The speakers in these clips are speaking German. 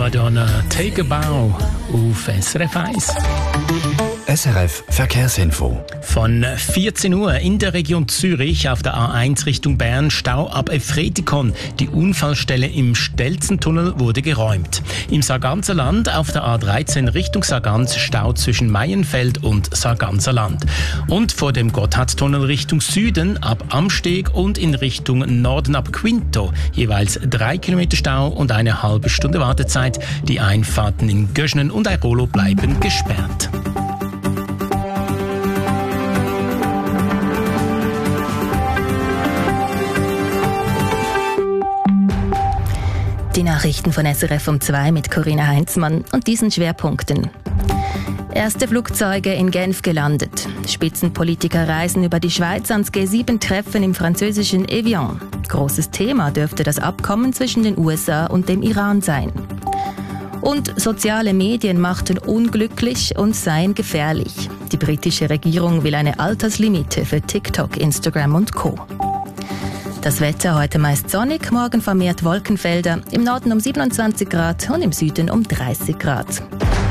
Madonna, Take a Bow auf SRF 1. SRF Verkehrsinfo. Von 14 Uhr in der Region Zürich auf der A1 Richtung Bern Stau ab Efretikon. Die Unfallstelle im Stelzentunnel wurde geräumt. Im Sarganserland auf der A13 Richtung Sargans Stau zwischen Maienfeld und Sarganserland. Und vor dem Gotthardtunnel Richtung Süden ab Amsteg und in Richtung Norden ab Quinto jeweils 3 Kilometer Stau und eine halbe Stunde Wartezeit. Die Einfahrten in Göschnen und Airolo bleiben gesperrt. Die Nachrichten von SRF um 2 mit Corinna Heinzmann und diesen Schwerpunkten. Erste Flugzeuge in Genf gelandet. Spitzenpolitiker reisen über die Schweiz ans G7-Treffen im französischen Evian. Großes Thema dürfte das Abkommen zwischen den USA und dem Iran sein. Und soziale Medien machten unglücklich und seien gefährlich. Die britische Regierung will eine Alterslimite für TikTok, Instagram und Co. Das Wetter heute meist sonnig, morgen vermehrt Wolkenfelder, im Norden um 27 Grad und im Süden um 30 Grad.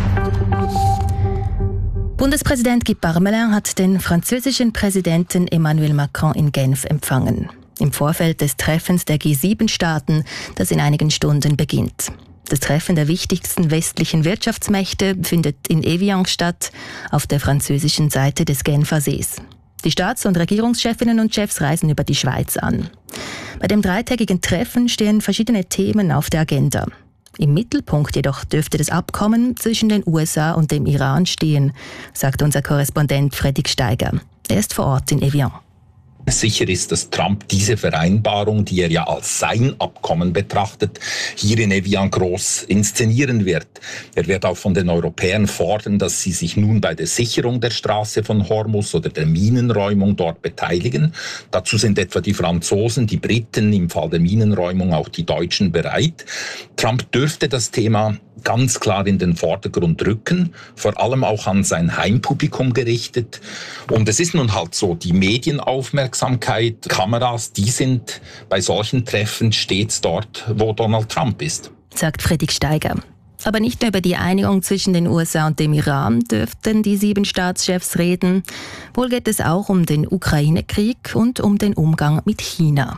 Bundespräsident Guy Parmelin hat den französischen Präsidenten Emmanuel Macron in Genf empfangen. Im Vorfeld des Treffens der G7-Staaten, das in einigen Stunden beginnt. Das Treffen der wichtigsten westlichen Wirtschaftsmächte findet in Evian statt, auf der französischen Seite des Genfer Sees. Die Staats- und Regierungschefinnen und Chefs reisen über die Schweiz an. Bei dem dreitägigen Treffen stehen verschiedene Themen auf der Agenda. Im Mittelpunkt jedoch dürfte das Abkommen zwischen den USA und dem Iran stehen, sagt unser Korrespondent Fredrik Steiger. Er ist vor Ort in Evian. Sicher ist, dass Trump diese Vereinbarung, die er ja als sein Abkommen betrachtet, hier in Evian groß inszenieren wird. Er wird auch von den Europäern fordern, dass sie sich nun bei der Sicherung der Straße von Hormuz oder der Minenräumung dort beteiligen. Dazu sind etwa die Franzosen, die Briten, im Fall der Minenräumung auch die Deutschen bereit. Trump dürfte das Thema ganz klar in den Vordergrund rücken, vor allem auch an sein Heimpublikum gerichtet. Und es ist nun halt so, die Medienaufmerksamkeit, Kameras, die sind bei solchen Treffen stets dort, wo Donald Trump ist. Sagt Fredrik Steiger. Aber nicht nur über die Einigung zwischen den USA und dem Iran dürften die 7 Staatschefs reden. Wohl geht es auch um den Ukraine-Krieg und um den Umgang mit China.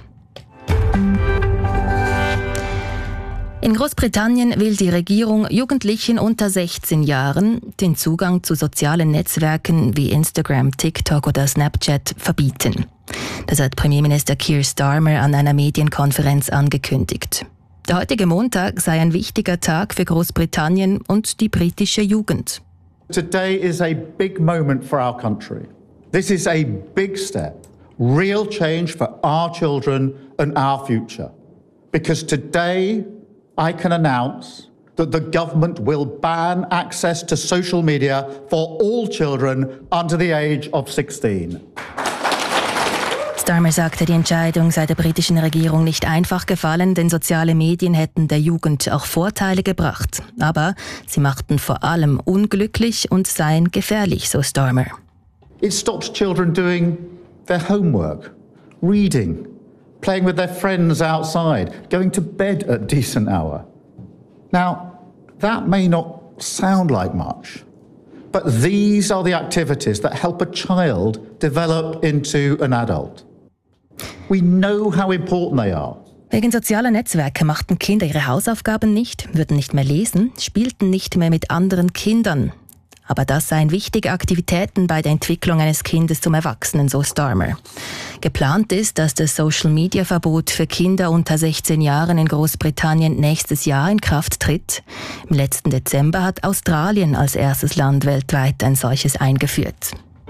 In Großbritannien will die Regierung Jugendlichen unter 16 Jahren den Zugang zu sozialen Netzwerken wie Instagram, TikTok oder Snapchat verbieten. Das hat Premierminister Keir Starmer an einer Medienkonferenz angekündigt. Der heutige Montag sei ein wichtiger Tag für Großbritannien und die britische Jugend. Today is a big moment for our country. This is a big step, real change for our children and our future. Because today I can announce that the government will ban access to social media for all children under the age of 16. Starmer sagte, die Entscheidung sei der britischen Regierung nicht einfach gefallen, denn soziale Medien hätten der Jugend auch Vorteile gebracht. Aber sie machten vor allem unglücklich und seien gefährlich, so Starmer. It stops children doing their homework, reading, playing with their friends outside, going to bed at a decent hour. Now, that may not sound like much, but these are the activities that help a child develop into an adult. We know how important they are. Wegen sozialer Netzwerke machten Kinder ihre Hausaufgaben nicht, würden nicht mehr lesen, spielten nicht mehr mit anderen Kindern. Aber das seien wichtige Aktivitäten bei der Entwicklung eines Kindes zum Erwachsenen, so Starmer. Geplant ist, dass das Social-Media-Verbot für Kinder unter 16 Jahren in Großbritannien nächstes Jahr in Kraft tritt. Im letzten Dezember hat Australien als erstes Land weltweit ein solches eingeführt.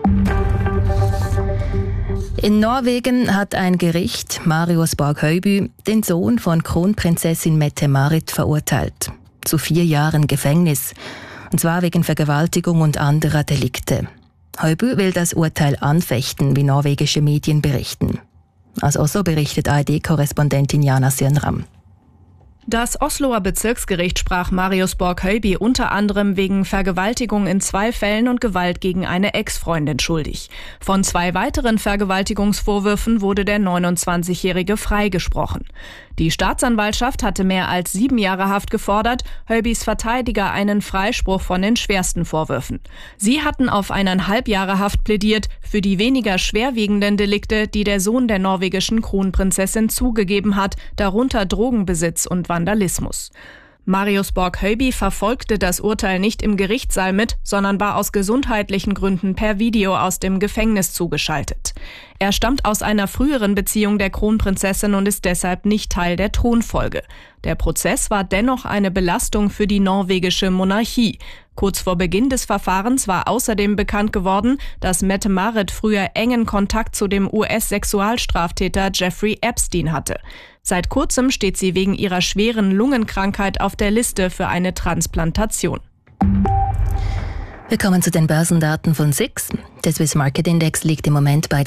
In Norwegen hat ein Gericht Marius Borg Høiby den Sohn von Kronprinzessin Mette-Marit verurteilt. Zu 4 Jahren Gefängnis. Und zwar wegen Vergewaltigung und anderer Delikte. Høiby will das Urteil anfechten, wie norwegische Medien berichten. Aus Oslo berichtet ARD-Korrespondentin Jana Sirnram. Das Osloer Bezirksgericht sprach Marius Borg-Høiby unter anderem wegen Vergewaltigung in 2 Fällen und Gewalt gegen eine Ex-Freundin schuldig. Von 2 weiteren Vergewaltigungsvorwürfen wurde der 29-Jährige freigesprochen. Die Staatsanwaltschaft hatte mehr als 7 Jahre Haft gefordert, Høibys Verteidiger einen Freispruch von den schwersten Vorwürfen. Sie hatten auf 1,5 Jahre Haft plädiert für die weniger schwerwiegenden Delikte, die der Sohn der norwegischen Kronprinzessin zugegeben hat, darunter Drogenbesitz und Vandalismus. Marius Borg-Høiby verfolgte das Urteil nicht im Gerichtssaal mit, sondern war aus gesundheitlichen Gründen per Video aus dem Gefängnis zugeschaltet. Er stammt aus einer früheren Beziehung der Kronprinzessin und ist deshalb nicht Teil der Thronfolge. Der Prozess war dennoch eine Belastung für die norwegische Monarchie. Kurz vor Beginn des Verfahrens war außerdem bekannt geworden, dass Mette-Marit früher engen Kontakt zu dem US-Sexualstraftäter Jeffrey Epstein hatte. Seit kurzem steht sie wegen ihrer schweren Lungenkrankheit auf der Liste für eine Transplantation. Wir kommen zu den Börsendaten von SIX. Der Swiss Market Index liegt im Moment bei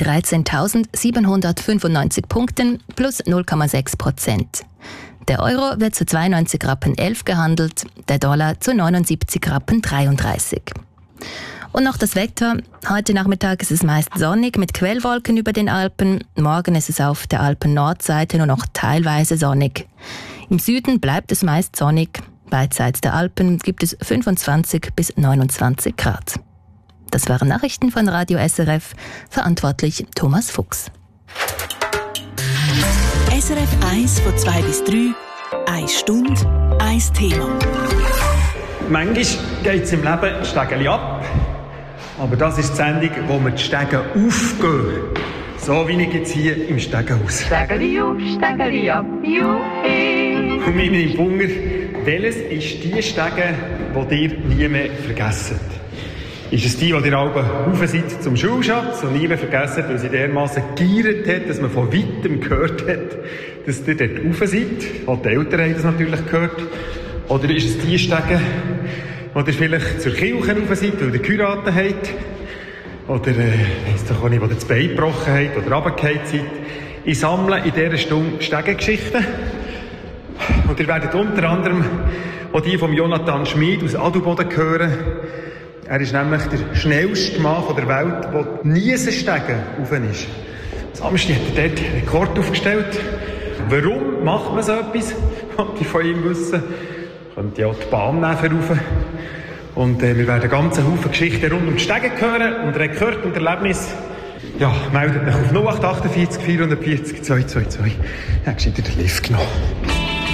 13.795 Punkten plus 0,6%. Der Euro wird zu 92,11 Rappen gehandelt, der Dollar zu 79,33 Rappen. Und noch das Wetter. Heute Nachmittag ist es meist sonnig mit Quellwolken über den Alpen. Morgen ist es auf der Alpen-Nordseite nur noch teilweise sonnig. Im Süden bleibt es meist sonnig. Beidseits der Alpen gibt es 25 bis 29 Grad. Das waren Nachrichten von Radio SRF. Verantwortlich Thomas Fuchs. SRF 1 von 2 bis 3. 1 Stunde, 1 Thema. Manchmal geht es im Leben ein Stegeli ab. Aber das ist die Sendung, wo wir die Stege aufgehen. So wie ich jetzt hier im Stegenhaus. Stegeli auf, Stegeli ab, juhi. Und mit meinem Bunger, welches ist die Stege, die ihr nie mehr vergessen? Ist es die ihr alle rauf seid zum Schulschatz und nie mehr vergessen, weil sie dermassen gegiert hat, dass man von weitem gehört hat, dass ihr dort rauf seid? Auch die Eltern haben das natürlich gehört. Oder ist es die Stege, wo ihr vielleicht zur Kirche rauf seid, weil ihr geheiratet habt? Oder, weiss doch auch nicht, wo ihr das Bein gebrochen habt oder runtergefallen seid. Ich sammle in dieser Stunde Stegengeschichten. Und ihr werdet unter anderem auch die von Jonathan Schmid aus Adelboden hören. Er ist nämlich der schnellste Mann der Welt, der nie einen Stegen rauf ist. Samstag hat er dort einen Rekord aufgestellt. Warum macht man so etwas? Wollte ich von ihm wissen. Könnt ihr auch die Bahn nehmen rauf. Und wir werden ganz Haufen Geschichten rund um die Stege hören und Rekord und Erlebnis. Ja, meldet euch auf 0848 440 222. Ja, gescheiter den Lift genommen.